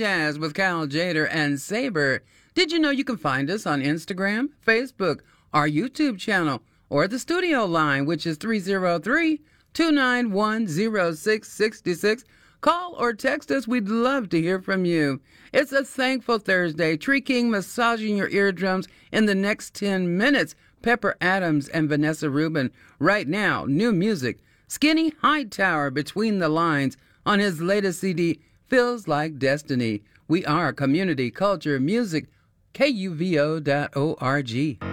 Jazz with Cal Jader and Saber. Did you know you can find us on Instagram, Facebook, our YouTube channel, or the studio line, which is 303-291-0666. Call or text us. We'd love to hear from you. It's a thankful Thursday. Tree King massaging your eardrums in the next 10 minutes. Pepper Adams and Vanessa Rubin. Right now, new music. Skinny Hightower, Between the Lines, on his latest CD, Feels Like Destiny. We are community, culture, music, KUVO.org.